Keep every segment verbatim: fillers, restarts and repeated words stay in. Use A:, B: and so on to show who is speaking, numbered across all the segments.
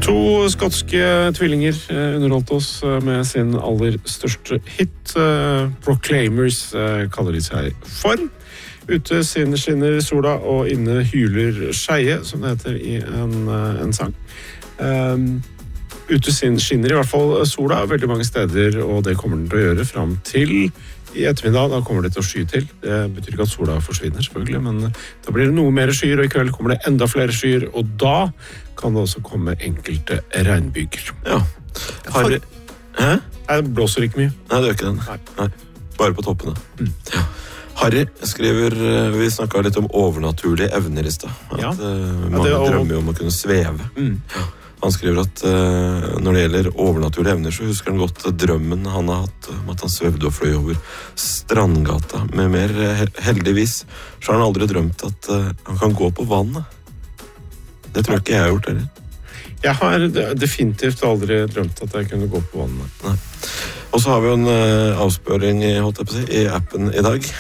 A: To skotske tvillinger underholdt oss med sin aller største hit. Proclaimers kaller de seg for. Ute skinner sola, og inne hyler skeie, som det heter i en, en sang. Um, ute skinner i hvert fall sola veldig mange steder, og det kommer den til å gjøre frem til i ettermiddag. Da kommer det til å sky til. Det betyr ikke at sola forsvinner, selvfølgelig, men da blir det noe mer skyer, og i kveld kommer det enda flere skyer, og da kan det også komme enkelte regnbyger.
B: Ja. Har... Hæ?
A: Det blåser ikke mye.
B: Nei, det gjør ikke den. Nei. Nei. Bare på toppene. Mm. Ja. Harry skriver, vi snakket litt om overnaturlige evner i sted. At ja. uh, mange ja, drømmer jo om å kunne sveve. Mm. Ja. Han skriver at uh, når det gjelder overnaturlige evner, så husker han godt drømmen han har hatt om at han svevde og fløy over Strandgata. Med mer heldigvis så har han aldri drømt at uh, han kan gå på vannet. Det tror jeg ikke jeg har gjort, eller?
A: Jeg har definitivt aldri drømt at jeg kunne gå på vannet.
B: Nei. Og så har vi jo en uh, avspøring i, holdt jeg på å si, i appen i dag.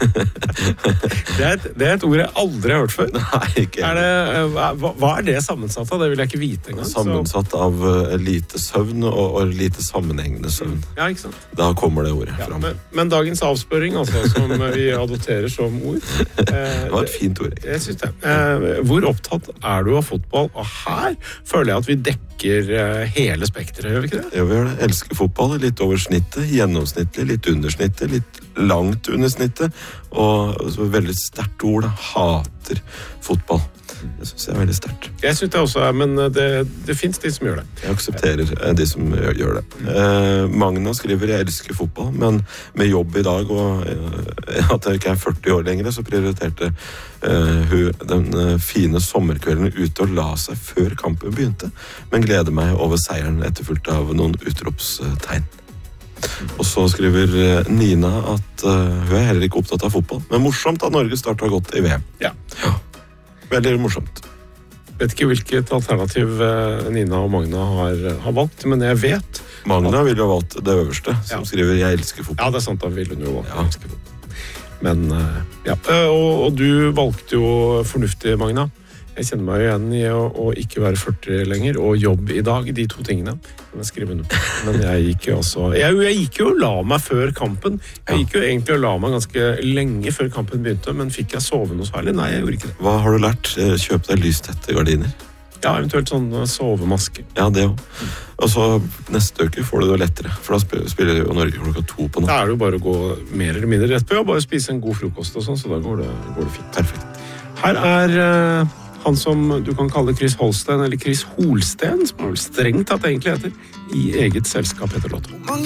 A: det, er et, det er et ord jeg aldri har hørt før.
B: Nei, ikke.
A: Er det, hva, hva er det sammensatt av? Det vil jeg ikke vite engang.
B: Sammensatt så. Av uh, lite søvn og, og lite sammenhengende søvn.
A: Ja, ikke sant?
B: Da kommer det ordet
A: ja,
B: fram.
A: Men, men dagens avspøring, altså, som vi adopterer som ord.
B: Eh, det var et fint ord.
A: Jeg synes det. Eh, hvor opptatt er du av fotball? Og her føler jeg at vi dekker eh, hele spektret, gjør vi ikke det?
B: Ja, vi gjør det. Elsker fotball, litt over snittet, gjennomsnittlig, litt under snittet, litt langt under snittet, og så veldig sterkt ord, da. Hater fotball. Det synes jeg er veldig sterkt.
A: Jeg synes det også er, men det, det finnes de som gjør det.
B: Jeg aksepterer de som gjør det. Eh, Magna skriver, jeg elsker fotball, men med jobb i dag, og eh, at jeg ikke er førti år lenger, så prioriterte eh, hun den fine sommerkvelden ute og la seg før kampen begynte, men gleder meg over seieren etterfulgt av noen utropstegn. Og så skriver Nina at uh, hun er heller ikke opptatt av fotball, men morsomt at Norge startet godt i V M.
A: Ja.
B: Ja. Veldig morsomt.
A: Jeg vet ikke hvilket alternativ uh, Nina og Magna har, har valgt, men jeg vet
B: Magna ville ha valgt det øverste, som ja. Skriver jeg elsker fotball.
A: Ja, det er sant, da vil hun jo valgt ja. Jeg elsker fotball. Men, uh, ja, og, og du valgte jo fornuftig, Magna. Jeg kjenner meg igjen i å, å ikke være førti lenger, og jobb i dag, de to tingene. Kan jeg skrive noe. Men jeg gikk jo også... Jeg, jeg gikk jo og la meg før kampen. Jeg gikk jo egentlig og la meg ganske lenge før kampen begynte, men fikk jeg sove noe særlig? Nei, jeg gjorde ikke det.
B: Hva har du lært? Kjøp deg lystette gardiner.
A: Ja, eventuelt sånn sovemaske.
B: Ja, det jo. Og så neste uke får du det lettere, for da spiller jo Norge klokka to på natt.
A: Da er det jo bare å gå mer eller mindre rett på, og bare spise en god frokost og sånn, så da går det, går det fint.
B: Perfekt.
A: Her er... Uh, han som du kan kalle Chris Holsten, eller Chris Holsten, som er vel strengt tatt egentlig heter, i eget selskap heter låten.